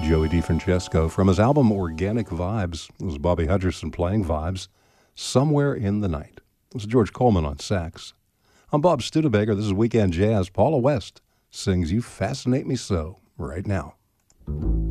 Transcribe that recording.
Joey DeFrancesco from his album Organic Vibes. It was Bobby Hutcherson playing Vibes, Somewhere in the Night. This is George Coleman on sax. I'm Bob Studebaker. This is Weekend Jazz. Paula West sings You Fascinate Me So right now.